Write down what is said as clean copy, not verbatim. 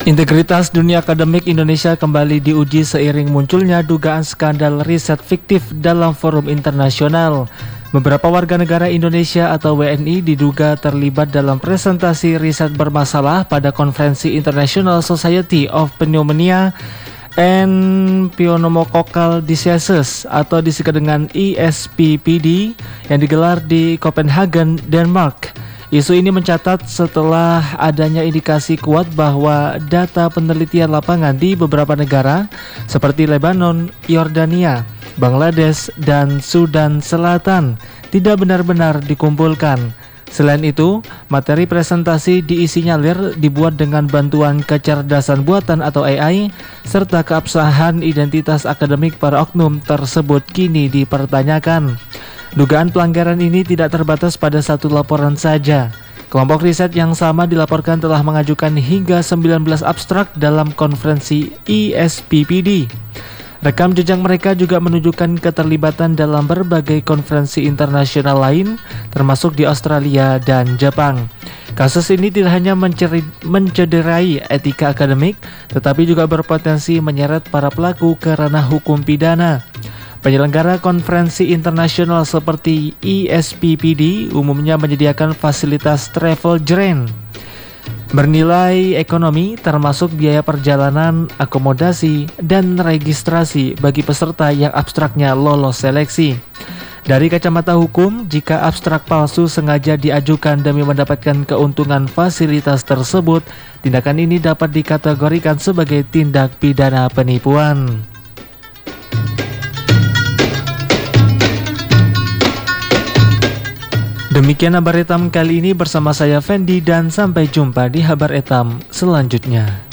Integritas dunia akademik Indonesia kembali diuji seiring munculnya dugaan skandal riset fiktif dalam forum internasional. Beberapa warga negara Indonesia atau WNI diduga terlibat dalam presentasi riset bermasalah pada konferensi International Society of Pneumonia and Pneumococcal Diseases atau disingkat dengan ESPPD yang digelar di Copenhagen, Denmark. Isu ini mencatat setelah adanya indikasi kuat bahwa data penelitian lapangan di beberapa negara seperti Lebanon, Yordania, Bangladesh, dan Sudan Selatan tidak benar-benar dikumpulkan. Selain itu, materi presentasi diisi nyalir dibuat dengan bantuan kecerdasan buatan atau AI, serta keabsahan identitas akademik para oknum tersebut kini dipertanyakan. Dugaan pelanggaran ini tidak terbatas pada satu laporan saja. Kelompok riset yang sama dilaporkan telah mengajukan hingga 19 abstrak dalam konferensi ESPPD. Rekam jejak mereka juga menunjukkan keterlibatan dalam berbagai konferensi internasional lain, termasuk di Australia dan Jepang. Kasus ini tidak hanya mencederai etika akademik, tetapi juga berpotensi menyeret para pelaku ke ranah hukum pidana. Penyelenggara konferensi internasional seperti ESPPD umumnya menyediakan fasilitas travel grant bernilai ekonomi, termasuk biaya perjalanan, akomodasi, dan registrasi bagi peserta yang abstraknya lolos seleksi. Dari kacamata hukum, jika abstrak palsu sengaja diajukan demi mendapatkan keuntungan fasilitas tersebut, tindakan ini dapat dikategorikan sebagai tindak pidana penipuan. Demikian kabar etam kali ini bersama saya Fendi, dan sampai jumpa di kabar etam selanjutnya.